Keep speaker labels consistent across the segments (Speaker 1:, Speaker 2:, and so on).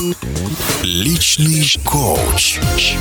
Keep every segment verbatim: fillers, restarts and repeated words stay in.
Speaker 1: Личный коуч.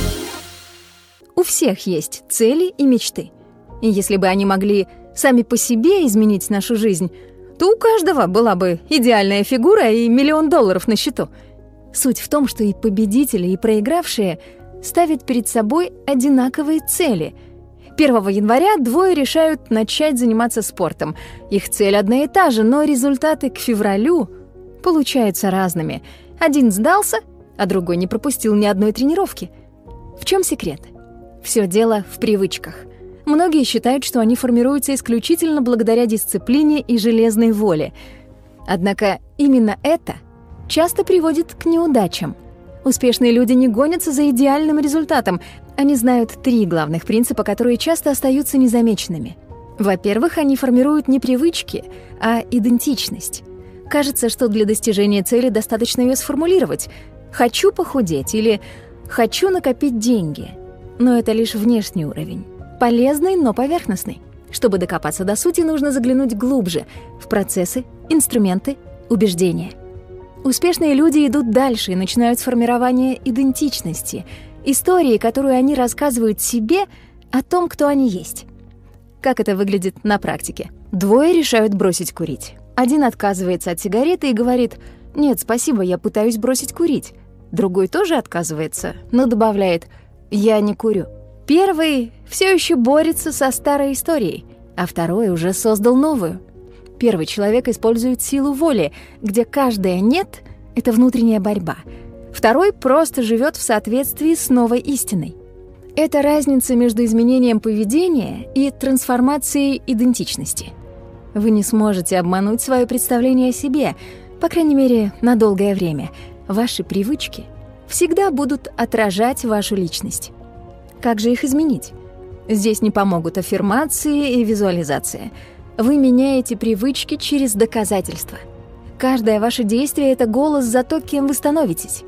Speaker 2: У всех есть цели и мечты. И если бы они могли сами по себе изменить нашу жизнь, то у каждого была бы идеальная фигура и миллион долларов на счету. Суть в том, что и победители, и проигравшие ставят перед собой одинаковые цели. первого января двое решают начать заниматься спортом. Их цель одна и та же, но результаты к февралю получаются разными. Один сдался, а другой не пропустил ни одной тренировки. В чем секрет? Все дело в привычках. Многие считают, что они формируются исключительно благодаря дисциплине и железной воле. Однако именно это часто приводит к неудачам. Успешные люди не гонятся за идеальным результатом. Они знают три главных принципа, которые часто остаются незамеченными. Во-первых, они формируют не привычки, а идентичность. Кажется, что для достижения цели достаточно ее сформулировать. «Хочу похудеть» или «хочу накопить деньги». Но это лишь внешний уровень. Полезный, но поверхностный. Чтобы докопаться до сути, нужно заглянуть глубже в процессы, инструменты, убеждения. Успешные люди идут дальше и начинают с формирования идентичности, истории, которую они рассказывают себе о том, кто они есть. Как это выглядит на практике? Двое решают бросить курить. Один отказывается от сигареты и говорит: «Нет, спасибо, я пытаюсь бросить курить». Другой тоже отказывается, но добавляет: «Я не курю». Первый все еще борется со старой историей, а второй уже создал новую. Первый человек использует силу воли, где каждое «нет» — это внутренняя борьба. Второй просто живет в соответствии с новой истиной. Это разница между изменением поведения и трансформацией идентичности. Вы не сможете обмануть свое представление о себе, по крайней мере, на долгое время. Ваши привычки всегда будут отражать вашу личность. Как же их изменить? Здесь не помогут аффирмации и визуализация. Вы меняете привычки через доказательства. Каждое ваше действие — это голос за то, кем вы становитесь.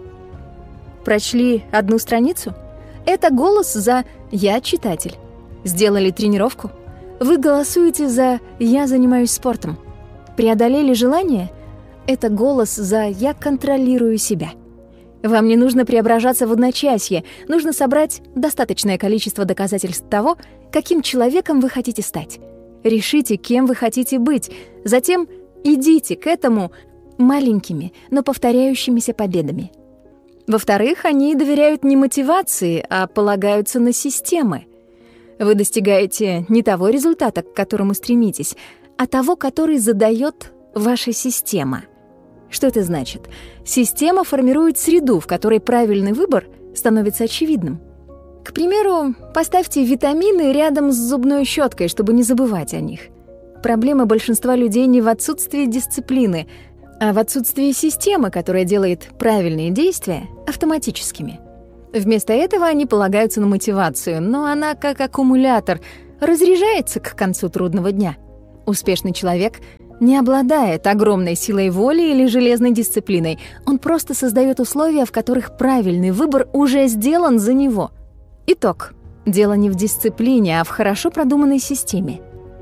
Speaker 2: Прочли одну страницу? Это голос за «я читатель». Сделали тренировку? Вы голосуете за «я занимаюсь спортом». Преодолели желание? Это голос за «я контролирую себя». Вам не нужно преображаться в одночасье, нужно собрать достаточное количество доказательств того, каким человеком вы хотите стать. Решите, кем вы хотите быть, затем идите к этому маленькими, но повторяющимися победами. Во-вторых, они доверяют не мотивации, а полагаются на системы. Вы достигаете не того результата, к которому стремитесь, а того, который задает ваша система. Что это значит? Система формирует среду, в которой правильный выбор становится очевидным. К примеру, поставьте витамины рядом с зубной щеткой, чтобы не забывать о них. Проблема большинства людей не в отсутствии дисциплины, а в отсутствии системы, которая делает правильные действия автоматическими. Вместо этого они полагаются на мотивацию, но она, как аккумулятор, разряжается к концу трудного дня. Успешный человек не обладает огромной силой воли или железной дисциплиной. Он просто создает условия, в которых правильный выбор уже сделан за него. Итог. Дело не в дисциплине, а в хорошо продуманной системе.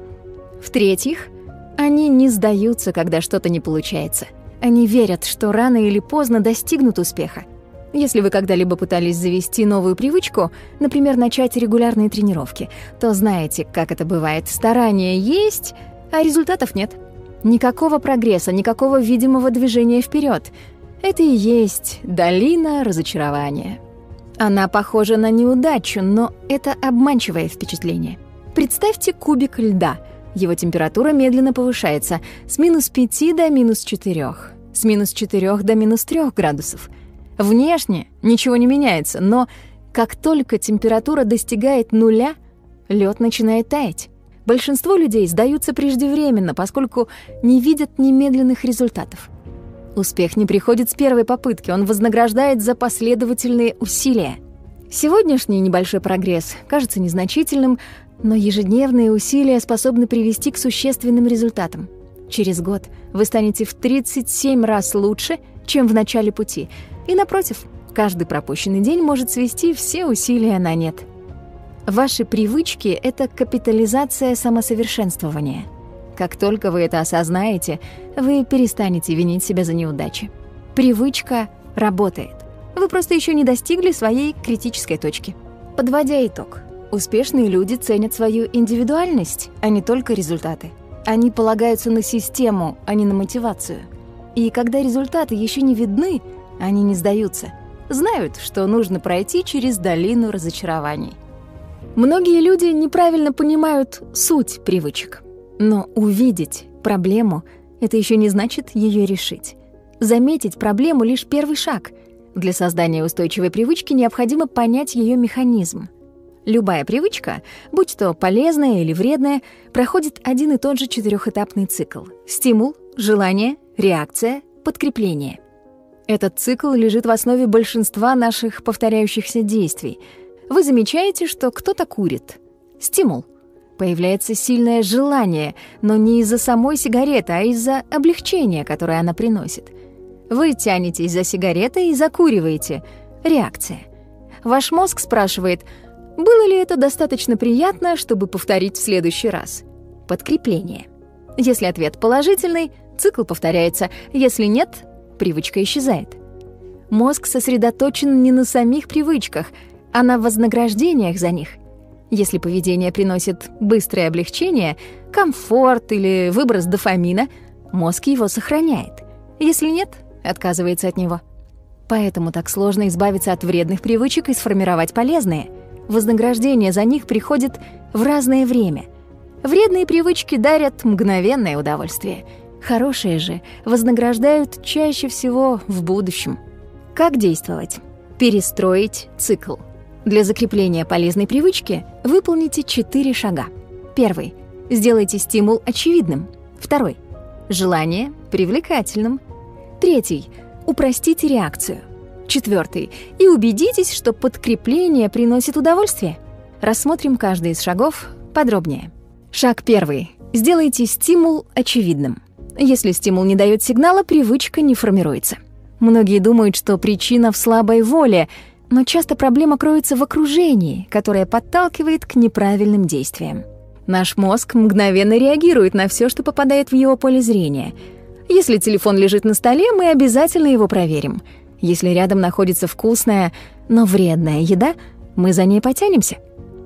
Speaker 2: В-третьих, они не сдаются, когда что-то не получается. Они верят, что рано или поздно достигнут успеха. Если вы когда-либо пытались завести новую привычку, например, начать регулярные тренировки, то знаете, как это бывает. Старания есть, а результатов нет. Никакого прогресса, никакого видимого движения вперед. Это и есть долина разочарования. Она похожа на неудачу, но это обманчивое впечатление. Представьте кубик льда. Его температура медленно повышается с минус пяти до минус четырёх, с минус четырёх до минус трёх градусов. Внешне ничего не меняется, но как только температура достигает нуля, лед начинает таять. Большинство людей сдаются преждевременно, поскольку не видят немедленных результатов. Успех не приходит с первой попытки, он вознаграждает за последовательные усилия. Сегодняшний небольшой прогресс кажется незначительным, но ежедневные усилия способны привести к существенным результатам. Через год вы станете в тридцать семь раз лучше, чем в начале пути. И напротив, каждый пропущенный день может свести все усилия на нет. Ваши привычки — это капитализация самосовершенствования. Как только вы это осознаете, вы перестанете винить себя за неудачи. Привычка Работает. Вы просто еще не достигли своей критической точки. Подводя итог, успешные люди ценят свою индивидуальность, а не только результаты. Они полагаются на систему, а не на мотивацию. И когда результаты еще не видны, они не сдаются. Знают, что нужно пройти через долину разочарований. Многие люди неправильно понимают суть привычек. Но увидеть проблему — это еще не значит ее решить. Заметить проблему — лишь первый шаг. Для создания устойчивой привычки необходимо понять ее механизм. Любая привычка, будь то полезная или вредная, проходит один и тот же четырехэтапный цикл. Стимул, желание, реакция, подкрепление. Этот цикл лежит в основе большинства наших повторяющихся действий. Вы замечаете, что кто-то курит. Стимул. Появляется сильное желание, но не из-за самой сигареты, а из-за облегчения, которое она приносит. Вы тянетесь за сигаретой и закуриваете. Реакция. Ваш мозг спрашивает, было ли это достаточно приятно, чтобы повторить в следующий раз. Подкрепление. Если ответ положительный, цикл повторяется. Если нет, привычка исчезает. Мозг сосредоточен не на самих привычках, а на вознаграждениях за них. Если поведение приносит быстрое облегчение, комфорт или выброс дофамина, мозг его сохраняет. Если нет, отказывается от него. Поэтому так сложно избавиться от вредных привычек и сформировать полезные. Вознаграждение за них приходит в разное время. Вредные привычки дарят мгновенное удовольствие. Хорошие же вознаграждают чаще всего в будущем. Как действовать? Перестроить цикл. Для закрепления полезной привычки выполните четыре шага. Первый. Сделайте стимул очевидным. Второй. Желание привлекательным. Третий. Упростите реакцию. Четвертый. И убедитесь, что подкрепление приносит удовольствие. Рассмотрим каждый из шагов подробнее. Шаг первый. Сделайте стимул очевидным. Если стимул не дает сигнала, привычка не формируется. Многие думают, что причина в слабой воле, но часто проблема кроется в окружении, которое подталкивает к неправильным действиям. Наш мозг мгновенно реагирует на все, что попадает в его поле зрения. Если телефон лежит на столе, мы обязательно его проверим. Если рядом находится вкусная, но вредная еда, мы за ней потянемся.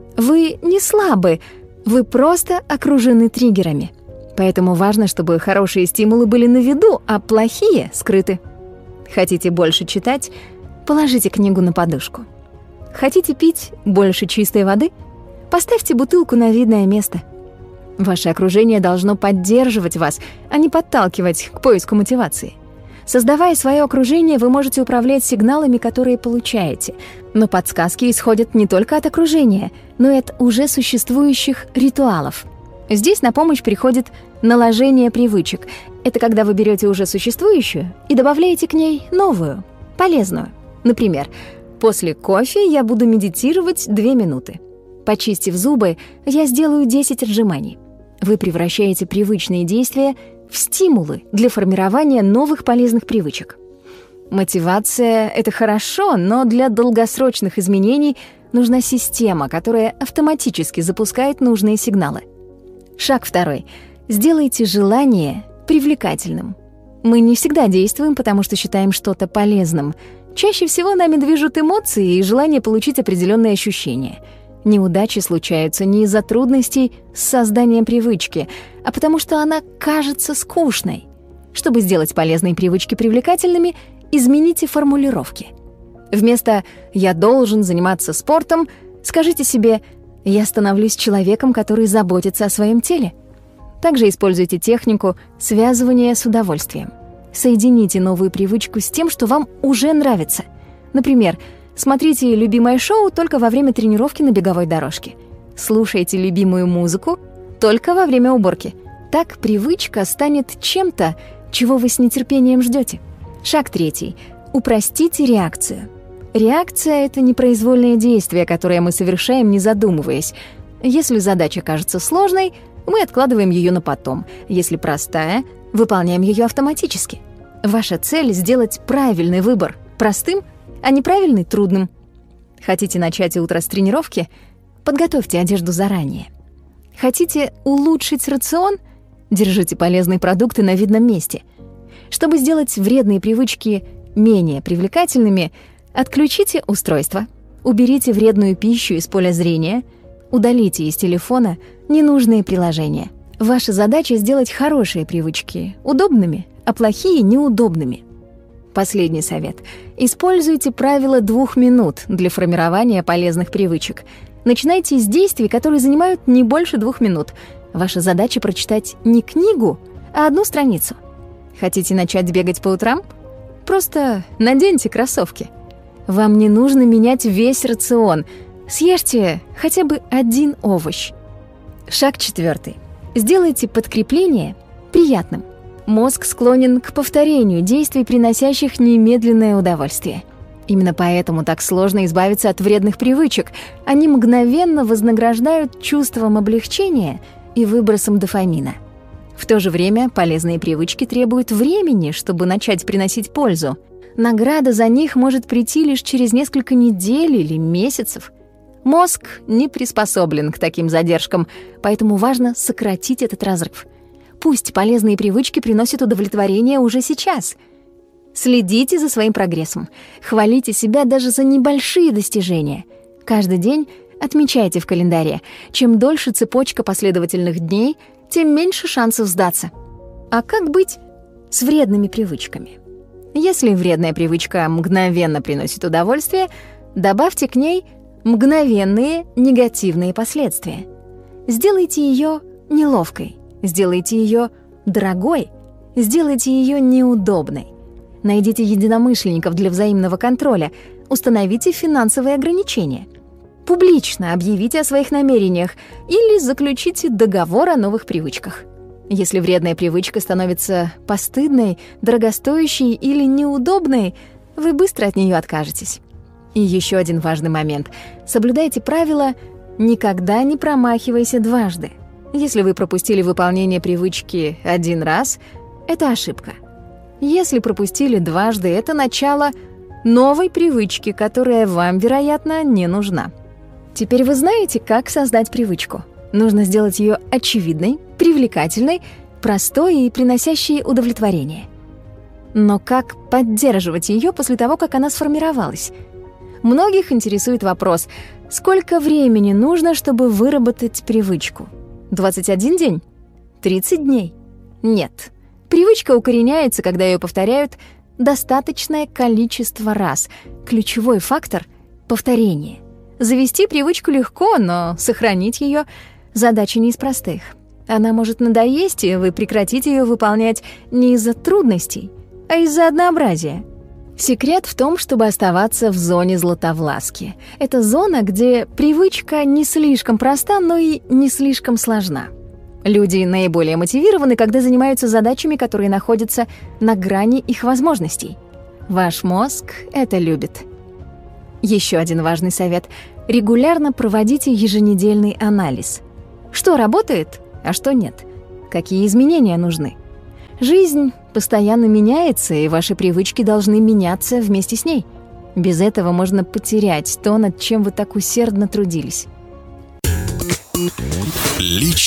Speaker 2: Вы не слабы, вы просто окружены триггерами. Поэтому важно, чтобы хорошие стимулы были на виду, а плохие — скрыты. Хотите больше читать? Положите книгу на подушку. Хотите пить больше чистой воды? Поставьте бутылку на видное место. Ваше окружение должно поддерживать вас, а не подталкивать к поиску мотивации. Создавая свое окружение, вы можете управлять сигналами, которые получаете. Но подсказки исходят не только от окружения, но и от уже существующих ритуалов. Здесь на помощь приходит наложение привычек. Это когда вы берете уже существующую и добавляете к ней новую, полезную. Например, после кофе я буду медитировать две минуты. Почистив зубы, я сделаю десять отжиманий. Вы превращаете привычные действия в стимулы для формирования новых полезных привычек. Мотивация — это хорошо, но для долгосрочных изменений нужна система, которая автоматически запускает нужные сигналы. Шаг второй. Сделайте желание привлекательным. Мы не всегда действуем, потому что считаем что-то полезным. Чаще всего нами движут эмоции и желание получить определенные ощущения. Неудачи случаются не из-за трудностей с созданием привычки, а потому что она кажется скучной. Чтобы сделать полезные привычки привлекательными, измените формулировки. Вместо «я должен заниматься спортом» скажите себе «я становлюсь человеком, который заботится о своем теле». Также используйте технику связывания с удовольствием. Соедините новую привычку с тем, что вам уже нравится. Например, смотрите любимое шоу только во время тренировки на беговой дорожке. Слушайте любимую музыку только во время уборки. Так привычка станет чем-то, чего вы с нетерпением ждете. Шаг третий. Упростите реакцию. Реакция — это непроизвольное действие, которое мы совершаем, не задумываясь. Если задача кажется сложной, мы откладываем ее на потом. Если простая, выполняем ее автоматически. Ваша цель — сделать правильный выбор простым, а неправильный — трудным. Хотите начать утро с тренировки? Подготовьте одежду заранее. Хотите улучшить рацион? Держите полезные продукты на видном месте. Чтобы сделать вредные привычки менее привлекательными, отключите устройство, уберите вредную пищу из поля зрения, удалите из телефона ненужные приложения. Ваша задача — сделать хорошие привычки удобными, а плохие — неудобными. Последний совет. Используйте правило двух минут для формирования полезных привычек. Начинайте с действий, которые занимают не больше двух минут. Ваша задача — прочитать не книгу, а одну страницу. Хотите начать бегать по утрам? Просто наденьте кроссовки. Вам не нужно менять весь рацион. Съешьте хотя бы один овощ. Шаг четвертый. Сделайте подкрепление приятным. Мозг склонен к повторению действий, приносящих немедленное удовольствие. Именно поэтому так сложно избавиться от вредных привычек. Они мгновенно вознаграждают чувством облегчения и выбросом дофамина. В то же время полезные привычки требуют времени, чтобы начать приносить пользу. Награда за них может прийти лишь через несколько недель или месяцев. Мозг не приспособлен к таким задержкам, поэтому важно сократить этот разрыв. Пусть полезные привычки приносят удовлетворение уже сейчас. Следите за своим прогрессом. Хвалите себя даже за небольшие достижения. Каждый день отмечайте в календаре. Чем дольше цепочка последовательных дней, тем меньше шансов сдаться. А как быть с вредными привычками? Если вредная привычка мгновенно приносит удовольствие, добавьте к ней мгновенные негативные последствия. Сделайте ее неловкой, сделайте ее дорогой, сделайте ее неудобной. Найдите единомышленников для взаимного контроля, установите финансовые ограничения. Публично объявите о своих намерениях или заключите договор о новых привычках. Если вредная привычка становится постыдной, дорогостоящей или неудобной, вы быстро от нее откажетесь. И еще один важный момент. Соблюдайте правило «никогда не промахивайся дважды». Если вы пропустили выполнение привычки один раз, это ошибка. Если пропустили дважды, это начало новой привычки, которая вам, вероятно, не нужна. Теперь вы знаете, как создать привычку. Нужно сделать ее очевидной, привлекательной, простой и приносящей удовлетворение. Но как поддерживать ее после того, как она сформировалась? Многих интересует вопрос, сколько времени нужно, чтобы выработать привычку? двадцать один день? тридцать дней? Нет. Привычка укореняется, когда ее повторяют достаточное количество раз. Ключевой фактор — повторение. Завести привычку легко, но сохранить ее — задача не из простых. Она может надоесть, и вы прекратите ее выполнять не из-за трудностей, а из-за однообразия. Секрет в том, чтобы оставаться в зоне златовласки. Это зона, где привычка не слишком проста, но и не слишком сложна. Люди наиболее мотивированы, когда занимаются задачами, которые находятся на грани их возможностей. Ваш мозг это любит. Еще один важный совет — регулярно проводите еженедельный анализ. Что работает, а что нет? Какие изменения нужны? Жизнь постоянно меняется, и ваши привычки должны меняться вместе с ней. Без этого можно потерять то, над чем вы так усердно трудились.
Speaker 1: Лич